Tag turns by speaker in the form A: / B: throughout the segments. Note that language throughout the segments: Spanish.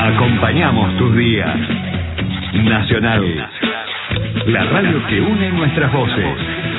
A: Acompañamos tus días. Nacional, la radio que une nuestras voces.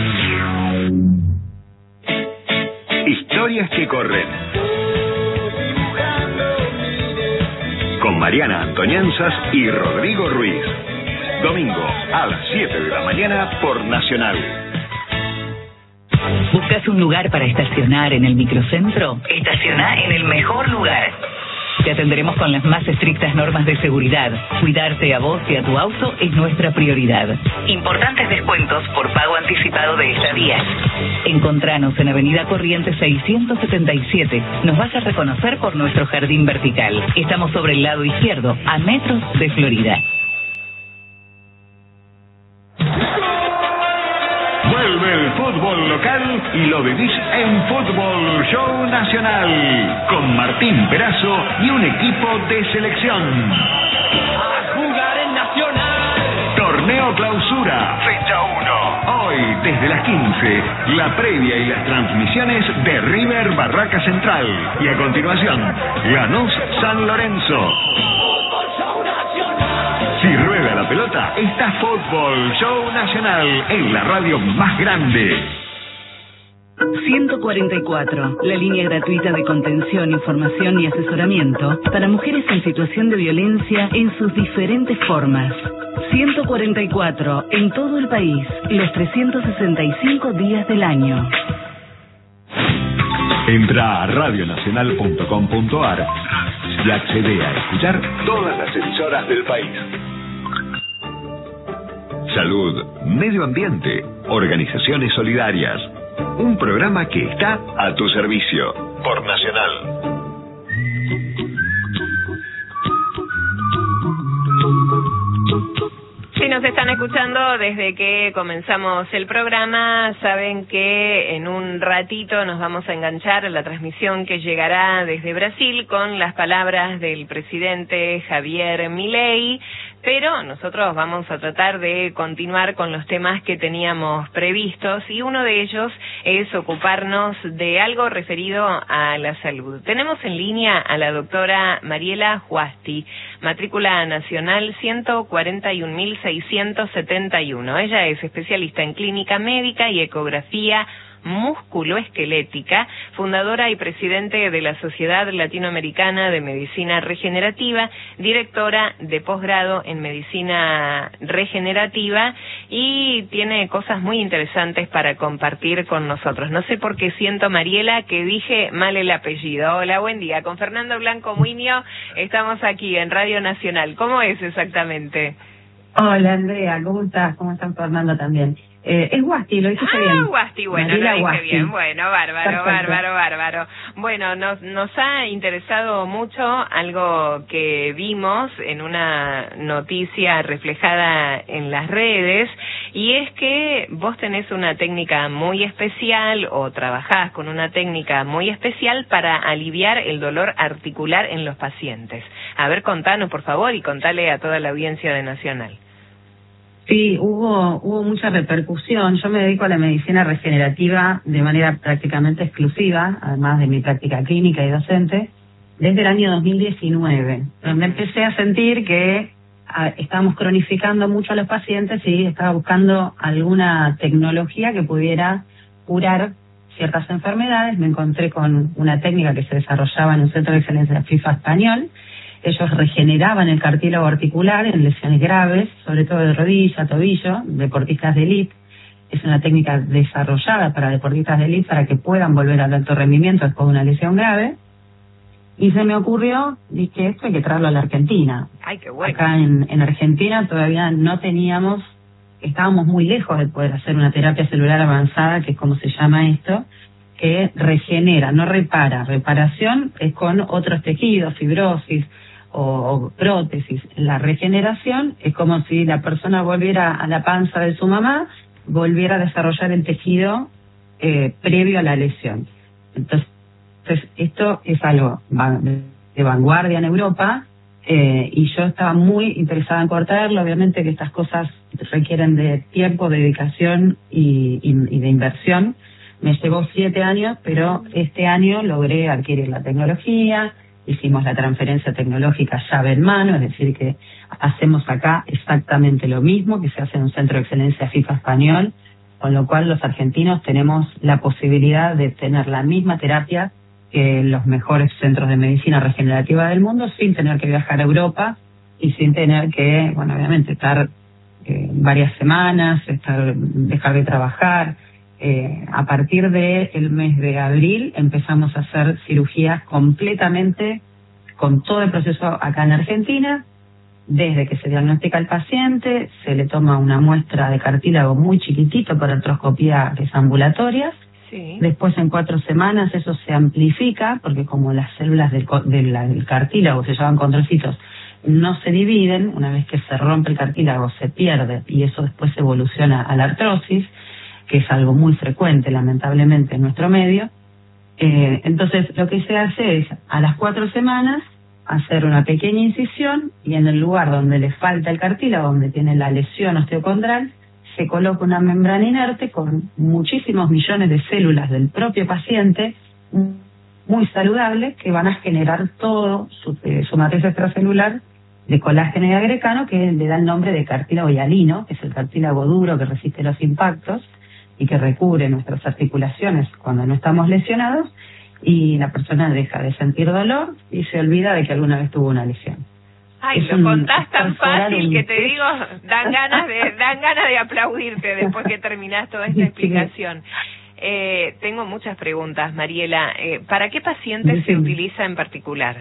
A: Historias que corren. Con Mariana Antoñanzas y Rodrigo Ruiz. Domingo a las 7 de la mañana por Nacional.
B: ¿Buscas un lugar para estacionar en el microcentro? Estaciona en el mejor lugar. Te atenderemos con las más estrictas normas de seguridad. Cuidarte a vos y a tu auto es nuestra prioridad. Importantes descuentos por pago anticipado de estadías. Encontranos en Avenida Corrientes 677. Nos vas a reconocer por nuestro jardín vertical. Estamos sobre el lado izquierdo, a metros de Florida.
A: Vuelve el fútbol local y lo vivís en Fútbol Show Nacional, con Martín Perazo y un equipo de selección.
C: A jugar en Nacional.
A: Torneo Clausura, fecha 1. Hoy, desde las 15, la previa y las transmisiones de River Barraca Central. Y a continuación, Lanús San Lorenzo. Si rueda la pelota, está Fútbol Show Nacional en la radio más grande.
B: 144, la línea gratuita de contención, información y asesoramiento para mujeres en situación de violencia en sus diferentes formas. 144, en todo el país, los 365 días del año.
A: Entra a radionacional.com.ar y accede a escuchar todas las emisoras del país. Salud, medio ambiente, organizaciones solidarias. Un programa que está a tu servicio por Nacional.
D: Si nos están escuchando desde que comenzamos el programa, saben que en un ratito nos vamos a enganchar a la transmisión que llegará desde Brasil con las palabras del presidente Javier Milei, pero nosotros vamos a tratar de continuar con los temas que teníamos previstos y uno de ellos es ocuparnos de algo referido a la salud. Tenemos en línea a la doctora Mariela Juasti, matrícula nacional 141.671. Ella es especialista en clínica médica y ecografía musculoesquelética, fundadora y presidente de la Sociedad Latinoamericana de Medicina Regenerativa, directora de posgrado en Medicina Regenerativa y tiene cosas muy interesantes para compartir con nosotros. No sé por qué siento, Mariela, que dije mal el apellido. Hola, buen día. Con Fernando Blanco Muñoz estamos aquí en Radio Nacional. ¿Cómo es exactamente?
E: Hola, Andrea. ¿Cómo estás? ¿Cómo está Fernando también? Es Juasti, lo dijiste bien.
D: Juasti, bueno,
E: Mariela
D: lo dije
E: Juasti.
D: bien. Bueno, bárbaro,
E: Perfecto.
D: bárbaro. Bueno, nos ha interesado mucho algo que vimos en una noticia reflejada en las redes, y es que vos tenés una técnica muy especial o trabajás con una técnica muy especial para aliviar el dolor articular en los pacientes. A ver, contanos, por favor, y contale a toda la audiencia de Nacional.
E: Sí, hubo mucha repercusión. Yo me dedico a la medicina regenerativa de manera prácticamente exclusiva, además de mi práctica clínica y docente, desde el año 2019, donde empecé a sentir que estábamos cronificando mucho a los pacientes y estaba buscando alguna tecnología que pudiera curar ciertas enfermedades. Me encontré con una técnica que se desarrollaba en un centro de excelencia FIFA español. Ellos regeneraban el cartílago articular en lesiones graves, sobre todo de rodilla, tobillo, deportistas de élite. Es una técnica desarrollada para deportistas de élite para que puedan volver al alto rendimiento después de una lesión grave. Y se me ocurrió, dije, esto hay que traerlo a la Argentina.
D: Ay, qué bueno.
E: Acá en Argentina todavía no teníamos, estábamos muy lejos de poder hacer una terapia celular avanzada, que es como se llama esto, que regenera, no repara. Reparación es con otros tejidos, fibrosis o prótesis. La regeneración es como si la persona volviera a la panza de su mamá, volviera a desarrollar el tejido previo a la lesión. Entonces, esto es algo de vanguardia en Europa, y yo estaba muy interesada en cortarlo. Obviamente que estas cosas requieren de tiempo, de dedicación y de inversión. Me llevó 7 años, pero este año logré adquirir la tecnología, hicimos la transferencia tecnológica llave en mano, es decir, que hacemos acá exactamente lo mismo que se hace en un centro de excelencia FIFA español, con lo cual los argentinos tenemos la posibilidad de tener la misma terapia que los mejores centros de medicina regenerativa del mundo, sin tener que viajar a Europa y sin tener que, bueno, obviamente estar varias semanas, dejar de trabajar. A partir del mes de abril empezamos a hacer cirugías completamente con todo el proceso acá en Argentina. Desde que se diagnostica al paciente, se le toma una muestra de cartílago muy chiquitito para artroscopías ambulatorias.
D: Sí.
E: Después, en 4 semanas, eso se amplifica, porque como las células del cartílago se llaman condrocitos, no se dividen. Una vez que se rompe el cartílago, se pierde, y eso después evoluciona a la artrosis, que es algo muy frecuente, lamentablemente, en nuestro medio. Entonces, lo que se hace es, a las 4 semanas, hacer una pequeña incisión, y en el lugar donde le falta el cartílago, donde tiene la lesión osteocondral, se coloca una membrana inerte con muchísimos millones de células del propio paciente, muy saludables, que van a generar todo su matriz extracelular de colágeno y agrecano, que le da el nombre de cartílago hialino, que es el cartílago duro que resiste los impactos y que recubre nuestras articulaciones cuando no estamos lesionados, y la persona deja de sentir dolor y se olvida de que alguna vez tuvo una lesión.
D: Ay, lo contás tan fácil que te digo, dan ganas de aplaudirte después que terminás toda esta explicación. Tengo muchas preguntas, Mariela. ¿Para qué pacientes se utiliza en particular?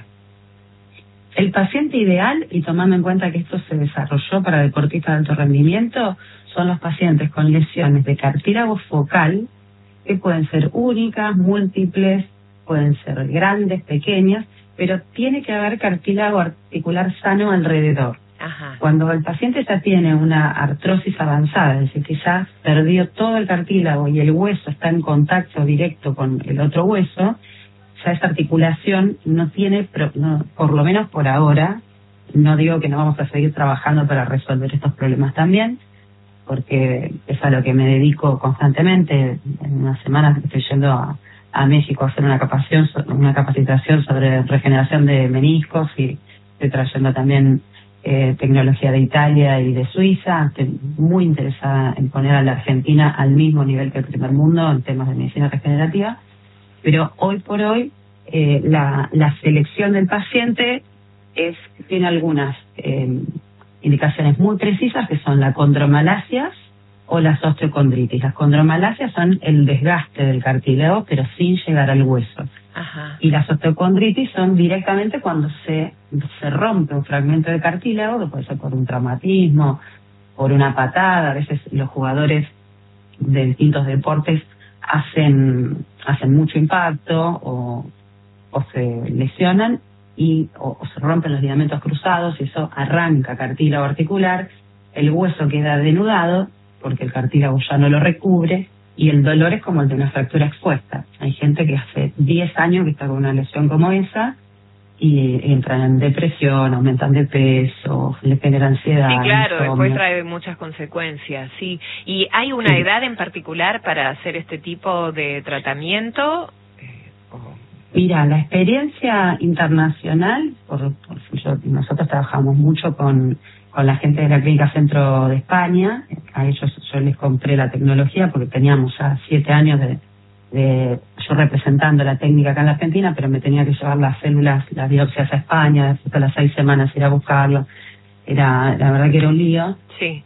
E: El paciente ideal, y tomando en cuenta que esto se desarrolló para deportistas de alto rendimiento, son los pacientes con lesiones de cartílago focal, que pueden ser únicas, múltiples, pueden ser grandes, pequeñas, pero tiene que haber cartílago articular sano alrededor.
D: Ajá.
E: Cuando el paciente ya tiene una artrosis avanzada, es decir, que ya perdió todo el cartílago y el hueso está en contacto directo con el otro hueso, ya esa articulación no tiene, por lo menos por ahora, no digo que no vamos a seguir trabajando para resolver estos problemas también, porque es a lo que me dedico constantemente. En unas semanas estoy yendo a México a hacer una capacitación sobre regeneración de meniscos, y estoy trayendo también tecnología de Italia y de Suiza. Estoy muy interesada en poner a la Argentina al mismo nivel que el primer mundo en temas de medicina regenerativa, pero hoy por hoy la selección del paciente tiene algunas indicaciones muy precisas, que son la condromalasias o las osteocondritis. Las condromalasias son el desgaste del cartílago, pero sin llegar al hueso.
D: Ajá.
E: Y las osteocondritis son directamente cuando se rompe un fragmento de cartílago, que puede ser por un traumatismo, por una patada. A veces los jugadores de distintos deportes hacen mucho impacto o se lesionan o se rompen los ligamentos cruzados, y eso arranca cartílago articular, el hueso queda denudado porque el cartílago ya no lo recubre, y el dolor es como el de una fractura expuesta. Hay gente que hace 10 años que está con una lesión como esa y entran en depresión, aumentan de peso, le genera ansiedad.
D: Sí, claro,
E: insomnio.
D: después trae muchas consecuencias, sí. ¿Y hay una edad en particular para hacer este tipo de tratamiento?
E: Mira, la experiencia internacional, nosotros trabajamos mucho con la gente de la Clínica Centro de España. A ellos yo les compré la tecnología porque teníamos ya 7 años de yo representando la técnica acá en la Argentina, pero me tenía que llevar las biopsias a España, después de las 6 semanas ir a buscarlo. La verdad que era un lío.
D: Sí.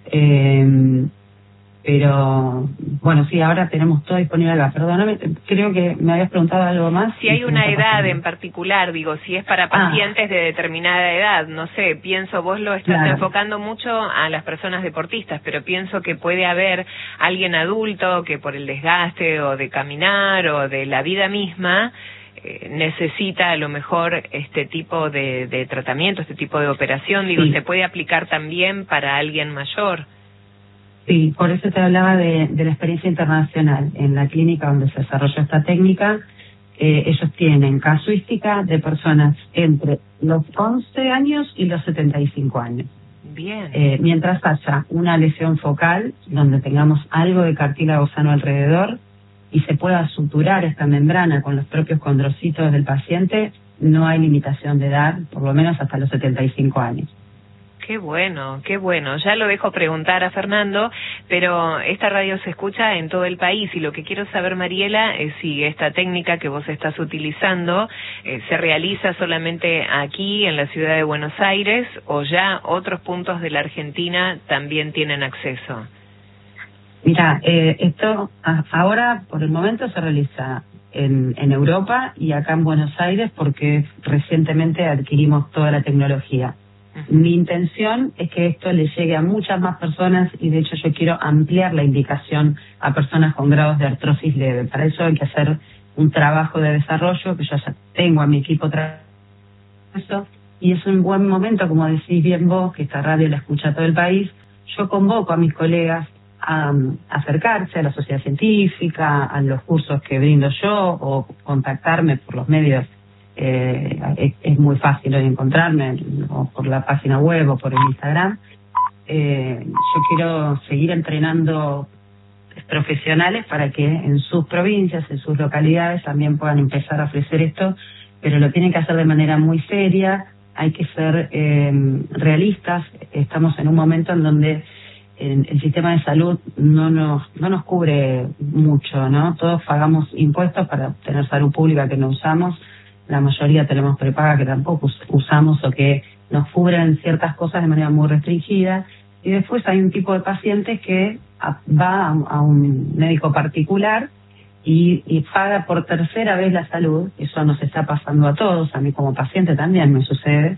E: Pero, bueno, sí, ahora tenemos todo disponible acá. Perdóname, creo que me habías preguntado algo más.
D: Si hay una edad en particular, digo, si es para pacientes de determinada edad, no sé, pienso, vos lo estás enfocando mucho a las personas deportistas, pero pienso que puede haber alguien adulto que por el desgaste o de caminar o de la vida misma necesita a lo mejor este tipo de tratamiento, este tipo de operación. Digo, ¿se puede aplicar también para alguien mayor?
E: Sí, por eso te hablaba de la experiencia internacional. En la clínica donde se desarrolló esta técnica, ellos tienen casuística de personas entre los 11 años y los 75 años.
D: Bien.
E: Mientras haya una lesión focal, donde tengamos algo de cartílago sano alrededor y se pueda suturar esta membrana con los propios condrocitos del paciente, no hay limitación de edad, por lo menos hasta los 75 años.
D: Qué bueno, qué bueno. Ya lo dejo preguntar a Fernando, pero esta radio se escucha en todo el país y lo que quiero saber, Mariela, es si esta técnica que vos estás utilizando se realiza solamente aquí en la ciudad de Buenos Aires o ya otros puntos de la Argentina también tienen acceso.
E: Mira, esto ahora por el momento se realiza en Europa y acá en Buenos Aires porque recientemente adquirimos toda la tecnología. Mi intención es que esto le llegue a muchas más personas y de hecho yo quiero ampliar la indicación a personas con grados de artrosis leve. Para eso hay que hacer un trabajo de desarrollo que yo ya tengo a mi equipo eso, y es un buen momento, como decís bien vos, que esta radio la escucha todo el país. Yo convoco a mis colegas a acercarse a la sociedad científica, a los cursos que brindo yo o contactarme por los medios. Es muy fácil hoy encontrarme o por la página web o por el Instagram. Yo quiero seguir entrenando profesionales para que en sus provincias, en sus localidades también puedan empezar a ofrecer esto, pero lo tienen que hacer de manera muy seria. Hay que ser realistas. Estamos en un momento en donde el sistema de salud no nos cubre mucho, ¿no? Todos pagamos impuestos para tener salud pública que no usamos. La mayoría tenemos prepaga que tampoco usamos o que nos cubren ciertas cosas de manera muy restringida. Y después hay un tipo de pacientes que va a un médico particular y paga por tercera vez la salud. Eso nos está pasando a todos, a mí como paciente también me sucede.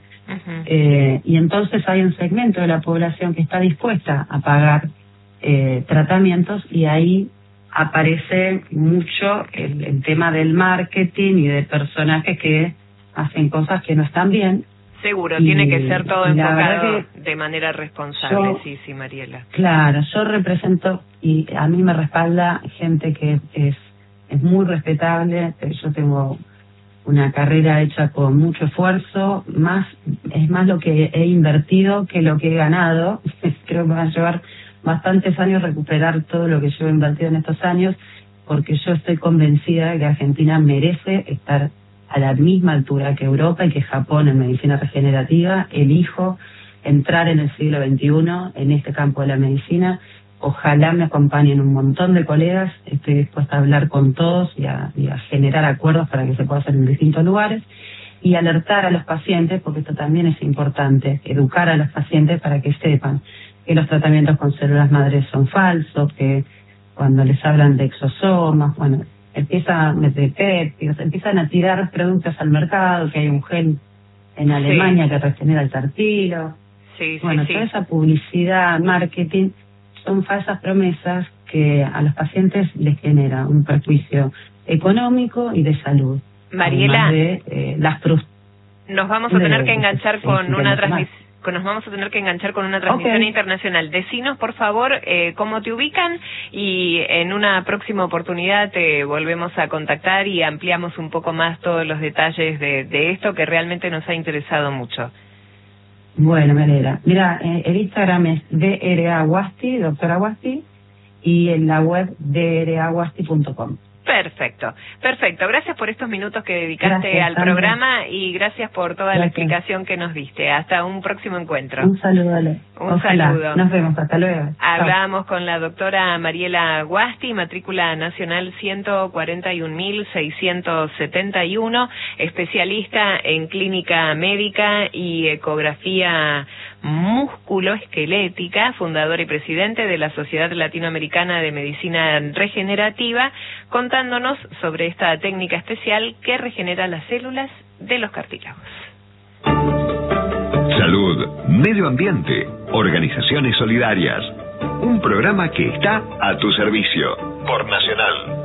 E: Y entonces hay un segmento de la población que está dispuesta a pagar tratamientos y ahí aparece mucho el tema del marketing y de personajes que hacen cosas que no están bien.
D: Seguro, tiene que ser todo enfocado de manera responsable, sí, Mariela.
E: Claro, yo represento y a mí me respalda gente que es muy respetable. Yo tengo una carrera hecha con mucho esfuerzo, es más lo que he invertido que lo que he ganado. Creo que me va a llevar bastantes años recuperar todo lo que yo he invertido en estos años, porque yo estoy convencida de que Argentina merece estar a la misma altura que Europa y que Japón en medicina regenerativa. Elijo entrar en el siglo XXI en este campo de la medicina. Ojalá me acompañen un montón de colegas. Estoy dispuesta a hablar con todos y a generar acuerdos para que se pueda hacer en distintos lugares y alertar a los pacientes, porque esto también es importante, educar a los pacientes para que sepan que los tratamientos con células madres son falsos, que cuando les hablan de exosomas, bueno, empiezan a tirar productos al mercado, que hay un gel en Alemania que regenera el tartilo. Toda esa publicidad, marketing, son falsas promesas que a los pacientes les genera un perjuicio económico y de salud.
D: Mariela,
E: nos
D: vamos a tener que enganchar con una transmisión. Nos vamos a tener que enganchar con una transmisión internacional. Decinos, por favor, cómo te ubican y en una próxima oportunidad te volvemos a contactar y ampliamos un poco más todos los detalles de esto que realmente nos ha interesado mucho.
E: Bueno, mira, el Instagram es draguasti, doctora Guasti, y en la web draguasti.com.
D: Perfecto. Gracias por estos minutos que dedicaste al programa y gracias por toda la explicación que nos diste. Hasta un próximo encuentro.
E: Un saludo, Ale.
D: Saludo.
E: Nos vemos, hasta luego.
D: Hablamos con la doctora Mariela Guasti, matrícula nacional 141.671, especialista en clínica médica y ecografía musculoesquelética, fundadora y presidente de la Sociedad Latinoamericana de Medicina Regenerativa, contándonos sobre esta técnica especial que regenera las células de los cartílagos.
A: Salud, medio ambiente, organizaciones solidarias. Un programa que está a tu servicio por Nacional.